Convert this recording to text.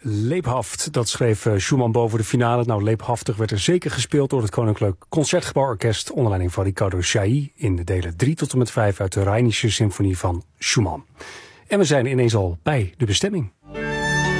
Leebhaft, dat schreef Schumann boven de finale. Nou, leebhaftig werd er zeker gespeeld door het Koninklijk Concertgebouworkest onder leiding van Riccardo Chailly in de delen 3 tot en met 5 uit de Rheinische Symfonie van Schumann. En we zijn ineens al bij de bestemming.